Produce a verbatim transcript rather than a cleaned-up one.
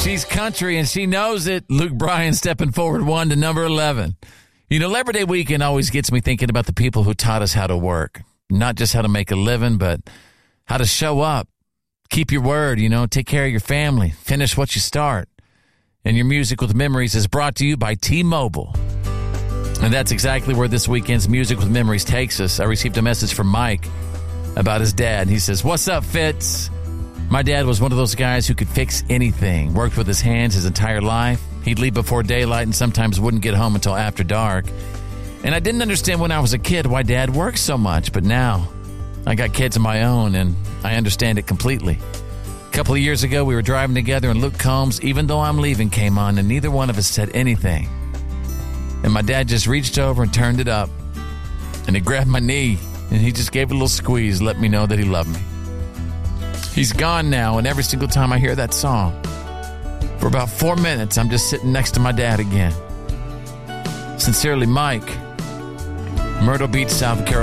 She's country and she knows it. Luke Bryan stepping forward one to number eleven. You know, Labor Day weekend always gets me thinking about the people who taught us how to work. Not just how to make a living, but how to show up. Keep your word, you know, take care of your family. Finish what you start. And your Music with Memories is brought to you by T-Mobile. And that's exactly where this weekend's Music with Memories takes us. I received a message from Mike about his dad. He says, "What's up, Fitz? My dad was one of those guys who could fix anything, worked with his hands his entire life. He'd leave before daylight and sometimes wouldn't get home until after dark. And I didn't understand when I was a kid why Dad worked so much, but now I got kids of my own and I understand it completely. A couple of years ago, we were driving together and Luke Combs, Even Though I'm Leaving, came on and neither one of us said anything. And my dad just reached over and turned it up. And he grabbed my knee and he just gave it a little squeeze, let me know that he loved me. He's gone now, and every single time I hear that song, for about four minutes, I'm just sitting next to my dad again. Sincerely, Mike, Myrtle Beach, South Carolina.